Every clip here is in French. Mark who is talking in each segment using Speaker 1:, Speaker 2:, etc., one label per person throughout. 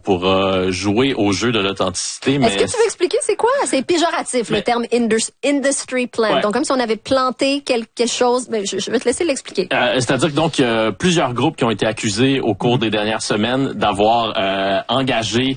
Speaker 1: pourra jouer au jeu de l'authenticité. Mais
Speaker 2: est-ce que tu veux expliquer c'est quoi? C'est péjoratif, le terme industry plant.
Speaker 1: Ouais.
Speaker 2: Donc, comme si on avait planté quelque chose. Ben, je vais te laisser l'expliquer.
Speaker 1: C'est-à-dire que donc, plusieurs groupes qui ont été accusés au cours des dernières semaines d'avoir engagé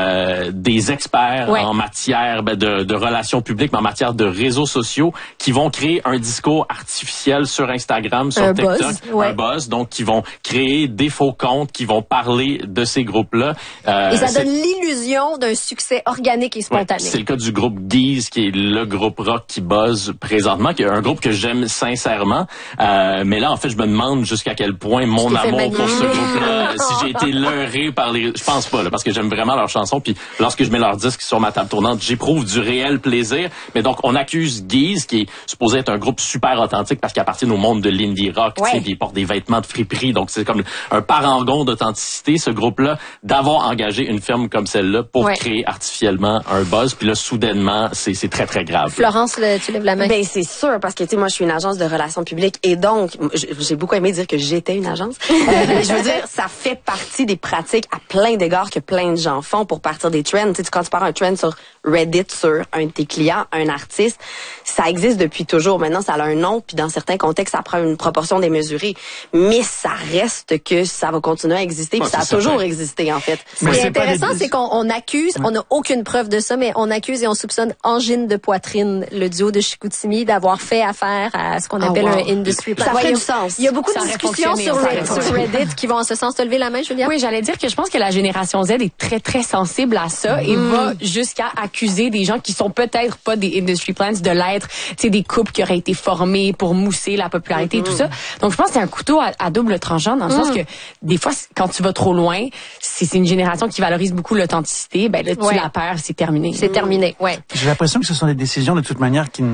Speaker 1: des experts en matière de relations publiques, mais en matière de réseaux sociaux, qui vont créer un discours artificiel sur Instagram, sur TikTok, un buzz, donc qui vont créer des faux comptes, qui vont parler de ces groupes-là.
Speaker 2: Et ça donne l'illusion d'un succès organique et spontané.
Speaker 1: C'est le cas du groupe Geese, qui est le groupe rock qui buzz présentement, qui est un groupe que j'aime sincèrement. Mais là, en fait, je me demande jusqu'à quel point mon amour pour ce groupe-là, si j'ai été leurré par les... Je pense pas, là, parce que j'aime vraiment leurs chansons. Puis lorsque je mets leur disque sur ma table tournante, j'éprouve du réel plaisir. Mais donc, on accuse Geese, qui est supposé être un groupe super authentique parce qu'il appartient au monde de l'indie rock. Tu sais, ils portent des vêtements de friperie. Donc, c'est comme un parangon d'authenticité, ce groupe-là, d'avoir engagé une firme comme celle-là pour créer artificiellement un buzz. Puis là, soudainement, c'est très, très grave.
Speaker 2: Florence, tu lèves la main.
Speaker 3: Ben, c'est sûr, parce que, tu sais, moi, je suis une agence de relations publiques et donc, j'ai beaucoup aimé dire que j'étais une agence. Je veux dire, ça fait partie des pratiques à plein d'égards que plein de gens font pour partir des trends. Tu sais, quand tu pars un trend sur Reddit sur un de tes clients, un artiste, ça existe depuis toujours. Maintenant, ça a un nom, puis dans certains contextes, ça prend une proportion démesurée. Mais ça reste que ça va continuer à exister, puis ça a toujours existé, en fait.
Speaker 2: Ce qui est intéressant, c'est qu'on accuse, on n'a aucune preuve de ça, mais on accuse et on soupçonne Angine de Poitrine, le duo de Chicoutimi, d'avoir fait affaire à ce qu'on appelle un industry plant.
Speaker 3: Ça ferait du sens.
Speaker 2: Il y a beaucoup de discussions sur Reddit qui vont en ce sens. Te lever la main, Julia?
Speaker 4: Oui, j'allais dire que je pense que la génération Z est très, très sensible à ça et va jusqu'à accuser des gens qui sont peut-être pas des industry plants de l'être, tu sais, des couples qui auraient été formés pour mousser la popularité et tout ça. Donc, je pense que c'est un couteau à double tranchant dans le sens que des fois, quand tu vas trop loin, c'est une génération qui valorise beaucoup l'authenticité, ben là, tu la perds, c'est terminé.
Speaker 2: C'est terminé,
Speaker 5: J'ai l'impression que ce sont des décisions de toute manière qui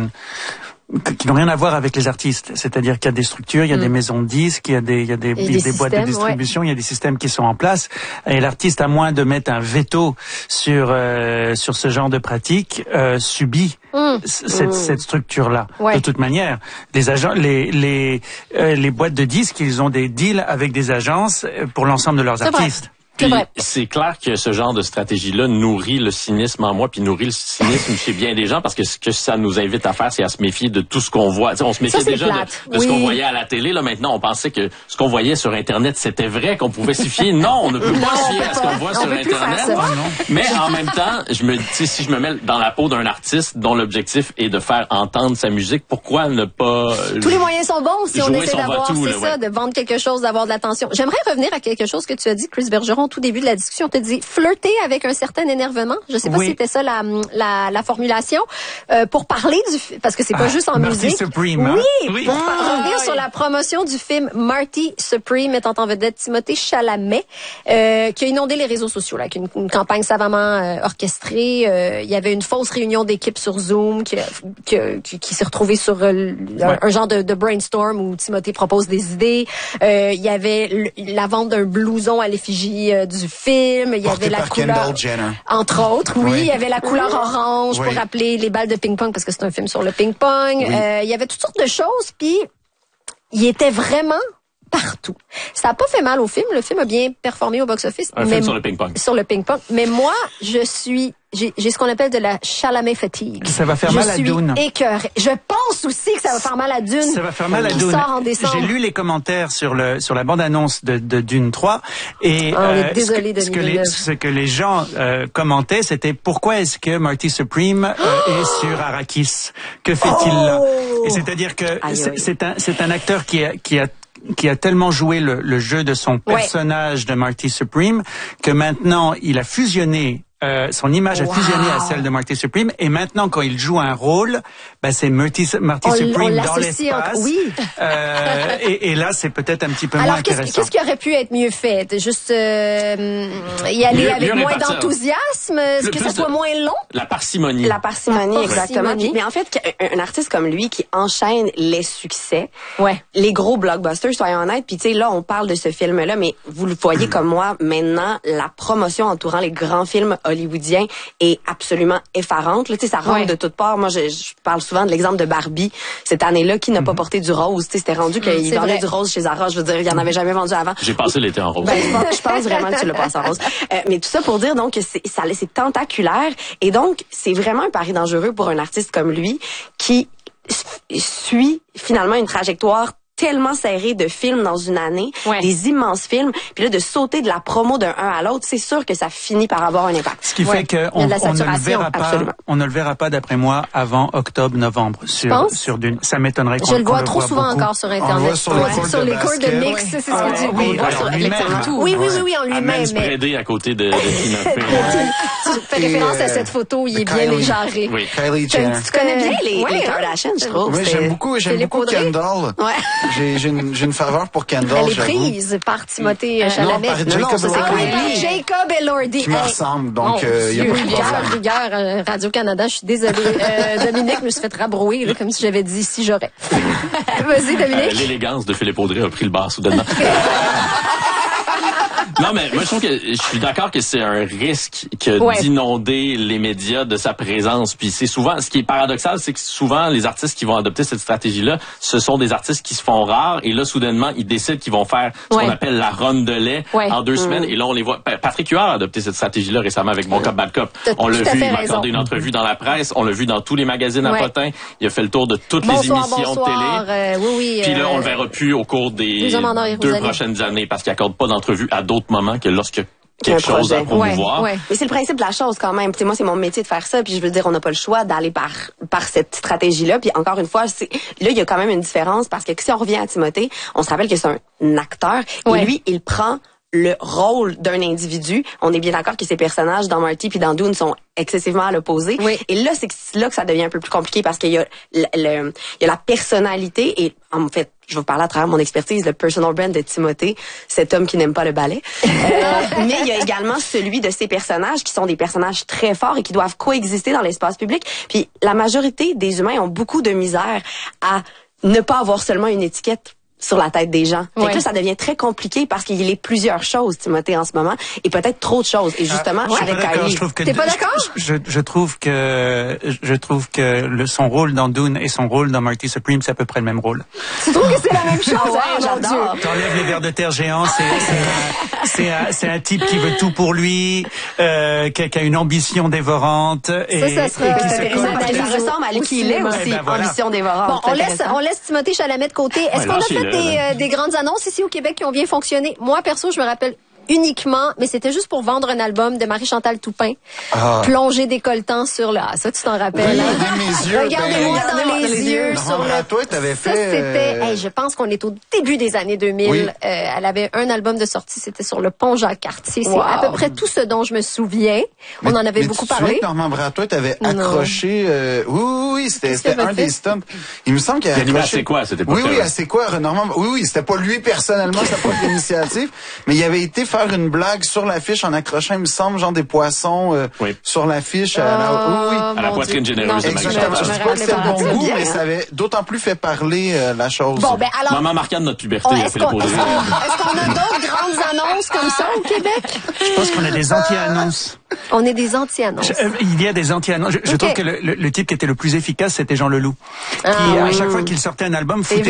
Speaker 5: n'ont rien à voir avec les artistes. C'est-à-dire qu'il y a des structures, il y a des maisons de disques, il y a des boîtes de distribution, il y a des systèmes qui sont en place. Et l'artiste, à moins de mettre un veto sur ce genre de pratique, subit cette structure-là. De toute manière, les agents, les boîtes de disques, ils ont des deals avec des agences pour l'ensemble de leurs artistes.
Speaker 1: Puis c'est clair que ce genre de stratégie-là nourrit le cynisme en moi, puis nourrit le cynisme chez bien des gens, parce que ce que ça nous invite à faire, c'est à se méfier de tout ce qu'on voit. T'sais, on se méfiait déjà de ce qu'on voyait à la télé. Là, maintenant, on pensait que ce qu'on voyait sur Internet, c'était vrai, qu'on pouvait s'y fier. Non, on ne peut pas se fier à ce qu'on voit sur Internet. Mais en même temps, je me dis, si je me mets dans la peau d'un artiste dont l'objectif est de faire entendre sa musique, pourquoi ne pas...
Speaker 2: Tous les moyens sont bons si on essaie d'avoir, de vendre quelque chose, d'avoir de l'attention. J'aimerais revenir à quelque chose que tu as dit, Chris Bergeron, au tout début de la discussion. Tu as dit flirter avec un certain énervement. Je sais pas si c'était ça la formulation. Pour parler parce que c'est pas juste en musique.
Speaker 5: Supreme,
Speaker 2: oui, pour revenir sur la promotion du film Marty Supreme mettant en vedette Timothée Chalamet, qui a inondé les réseaux sociaux, là, avec une campagne savamment orchestrée. Il y avait une fausse réunion d'équipe sur Zoom qui s'est retrouvée sur un genre de brainstorm où Timothée propose des idées. Il y avait la vente d'un blouson à l'effigie du film, il y avait la couleur, entre autres, il y avait la couleur orange pour rappeler les balles de ping-pong parce que c'est un film sur le ping-pong. Il y avait toutes sortes de choses, puis il était vraiment partout. Ça a pas fait mal au film. Le film a bien performé au box-office.
Speaker 1: Film sur le ping-pong.
Speaker 2: Sur le ping-pong. Mais moi, j'ai ce qu'on appelle de la Chalamet fatigue.
Speaker 5: Ça va faire mal à Dune.
Speaker 2: Je suis écœurée. Je pense aussi que ça va faire mal à Dune.
Speaker 5: Ça va faire mal à Dune.
Speaker 2: Sort en décembre.
Speaker 5: J'ai lu les commentaires sur la bande-annonce de Dune 3 et ce que les gens commentaient, c'était pourquoi est-ce que Marty Supreme est sur Arrakis? Que fait-il là? Et c'est-à-dire que c'est un acteur qui a tellement joué le jeu de son personnage de Marty Supreme que maintenant il a fusionné son image a fusionné à celle de Marty Supreme et maintenant quand il joue un rôle, c'est Marty Supreme dans l'espace. Et là c'est peut-être un petit peu moins intéressant.
Speaker 2: Qu'est-ce qui aurait pu être mieux fait? Juste y aller avec moins d'enthousiasme, que ça soit moins long?
Speaker 1: La parcimonie.
Speaker 3: La parcimonie, exactement. Mais en fait, un artiste comme lui qui enchaîne les succès, les gros blockbusters, soyons honnêtes, puis tu sais là on parle de ce film-là, mais vous le voyez comme moi maintenant, la promotion entourant les grands films hollywoodien est absolument effarante. Là, tu sais, ça rentre de toutes parts. Moi, je parle souvent de l'exemple de Barbie. Cette année-là, qui n'a pas porté du rose? Tu sais, c'était rendu qu'il vendait du rose chez Zara. Je veux dire, il y en avait jamais vendu avant.
Speaker 1: J'ai passé l'été en rose.
Speaker 3: Ben, je pense vraiment que tu l'as passé en rose. Mais tout ça pour dire donc que c'est tentaculaire et donc c'est vraiment un pari dangereux pour un artiste comme lui qui suit finalement une trajectoire tellement serré de films dans une année, des immenses films, puis là de sauter de la promo d'un à l'autre, c'est sûr que ça finit par avoir un impact.
Speaker 5: Ce qui fait qu'on ne le verra pas d'après moi avant octobre-novembre sur Dune. Ça m'étonnerait qu'on
Speaker 2: Je le vois trop souvent encore sur internet.
Speaker 6: Sur les cours de mix, c'est ce que tu dis.
Speaker 2: Oui, en lui-même.
Speaker 1: Mais à côté de Tina
Speaker 2: Tu fais référence à cette photo, il est bien éjaré.
Speaker 6: Oui, Kylie Jenner.
Speaker 3: Tu connais bien les Kardashians, je trouve.
Speaker 6: Oui, j'aime beaucoup Kendall. J'ai une faveur pour Kendall.
Speaker 2: Elle est prise par Timothée Chalamet. Jacob Elordi.
Speaker 6: Qui me ressemble, donc il y a pas de problème.
Speaker 2: Rigueur, Radio-Canada, je suis désolée. Dominique, je me suis fait rabrouer, là, comme si j'avais dit si j'aurais. Vas-y, Dominique.
Speaker 1: L'élégance de Philippe Audrey a pris le bas soudainement. Non, mais moi, je trouve que je suis d'accord que c'est un risque que d'inonder les médias de sa présence. Puis c'est souvent, ce qui est paradoxal, c'est que souvent, les artistes qui vont adopter cette stratégie-là, ce sont des artistes qui se font rares. Et là, soudainement, ils décident qu'ils vont faire ce qu'on appelle la ronde de lait en 2 semaines. Et là, on les voit. Patrick Huard a adopté cette stratégie-là récemment avec Bon Cop, Bad Cop. On l'a vu, il m'a accordé une entrevue dans la presse. On l'a vu dans tous les magazines à potins. Il a fait le tour de toutes les émissions de télé. Puis là, on le verra plus au cours des 2 prochaines années parce qu'il accorde pas d'entrevue à d'autres moments que lorsque quelque chose à promouvoir.
Speaker 3: Mais c'est le principe de la chose quand même. T'sais, moi, c'est mon métier de faire ça, puis je veux dire, on n'a pas le choix d'aller par cette stratégie-là. Puis encore une fois, là, il y a quand même une différence parce que si on revient à Timothée, on se rappelle que c'est un acteur et lui, il prend le rôle d'un individu. On est bien d'accord que ces personnages dans Marty puis dans Dune sont excessivement à l'opposé. Et là, c'est là que ça devient un peu plus compliqué parce qu'il y a la personnalité et en fait, je vais vous parler à travers mon expertise, le personal brand de Timothée, cet homme qui n'aime pas le ballet. Mais il y a également celui de ces personnages qui sont des personnages très forts et qui doivent coexister dans l'espace public. Puis la majorité des humains ont beaucoup de misère à ne pas avoir seulement une étiquette sur la tête des gens. Fait que là, ça devient très compliqué parce qu'il y a plusieurs choses, Timothée, en ce moment, et peut-être trop de choses. Et justement, avec Kylie.
Speaker 2: T'es pas d'accord?
Speaker 5: Je trouve que son rôle dans Dune et son rôle dans Marty Supreme, c'est à peu près le même rôle.
Speaker 2: Tu trouves que c'est la même chose?
Speaker 3: J'adore.
Speaker 5: T'enlèves les vers de terre géants, c'est un type qui veut tout pour lui, qui a une ambition dévorante.
Speaker 2: Ça
Speaker 3: Ça ressemble à lui qui est aussi, ambition dévorante.
Speaker 2: Bon, on laisse Timothée Chalamet de côté. Est-ce qu'on a fait des grandes annonces ici au Québec qui ont bien fonctionné? Moi, perso, je me rappelle uniquement, mais c'était juste pour vendre un album de Marie-Chantal Toupin. Plongé décolletant sur le... ça, tu t'en rappelles. Regardez-moi dans les yeux.
Speaker 6: Toi, t'avais fait...
Speaker 2: Ça, c'était... je pense qu'on est au début des années 2000. Elle avait un album de sortie, c'était sur le pont Jacques-Cartier. C'est à peu près tout ce dont je me souviens. On en avait beaucoup parlé.
Speaker 6: Normand Bratois, t'avais accroché... Oui, c'était un des stumps. Il me semble qu'il avait accroché...
Speaker 1: C'est quoi, c'était pas
Speaker 6: Oui, c'est quoi, Normand... Oui, c'était pas lui personnellement, c'était pas l'initiative, mais il avait été faire une blague sur l'affiche en accrochant, il me semble, genre des poissons sur l'affiche.
Speaker 1: À la poitrine généreuse de
Speaker 6: Exactement. Je dis pas que c'était le bon goût, mais ça avait d'autant plus fait parler la chose.
Speaker 2: Bon, ben alors...
Speaker 1: Maman marquante de notre puberté, Philippe Audrey.
Speaker 2: Est-ce qu'on a d'autres grandes annonces comme ça au Québec?
Speaker 5: Je pense qu'on a des anti-annonces.
Speaker 2: On est des anti-annonces.
Speaker 5: Il y a des anti-annonces. Je trouve que le type qui était le plus efficace, c'était Jean Leloup. Qui, à chaque fois qu'il sortait un album, foutait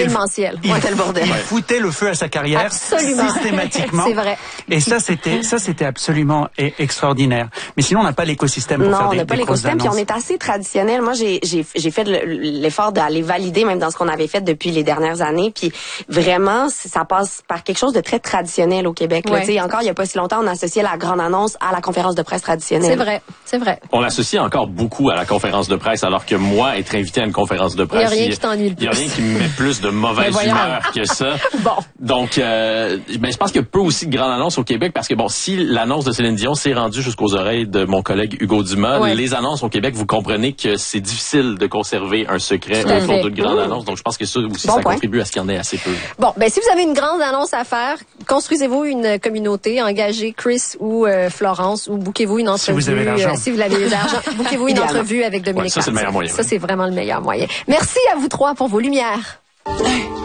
Speaker 5: le feu à sa carrière.
Speaker 2: Absolument.
Speaker 5: Systématiquement.
Speaker 2: C'est vrai.
Speaker 5: Et ça, c'était absolument extraordinaire. Mais sinon, on n'a pas l'écosystème pour faire des grosses annonces. Non, on n'a pas l'écosystème,
Speaker 3: puis on est assez traditionnel. Moi, j'ai fait l'effort d'aller valider, même dans ce qu'on avait fait depuis les dernières années. Puis vraiment, ça passe par quelque chose de très traditionnel au Québec. Là, encore, il n'y a pas si longtemps, on associait la grande annonce à la conférence de presse traditionnelle.
Speaker 2: C'est vrai.
Speaker 1: On l'associe encore beaucoup à la conférence de presse, alors que moi, être invité à une conférence de presse,
Speaker 2: il n'y a rien qui t'ennuie le plus.
Speaker 1: Il n'y a rien qui me met plus de mauvaise humeur que ça. Donc, je pense qu'il y a peu aussi de grandes annonces au Québec parce que si l'annonce de Céline Dion s'est rendue jusqu'aux oreilles de mon collègue Hugo Dumas, les annonces au Québec, vous comprenez que c'est difficile de conserver un secret autour d'une grande annonce. Donc, je pense que ça aussi, ça contribue à ce qu'il y en ait assez peu.
Speaker 2: Bon, si vous avez une grande annonce à faire, construisez-vous une communauté, engagez Chris ou Florence ou bouquez-vous une entrevue.
Speaker 5: Si vous avez l'argent.
Speaker 2: Si vous avez l'argent, bouquez-vous une entrevue avec Dominique.
Speaker 1: Ça, c'est le meilleur moyen.
Speaker 2: Ça, c'est vraiment le meilleur moyen. Merci à vous trois pour vos lumières.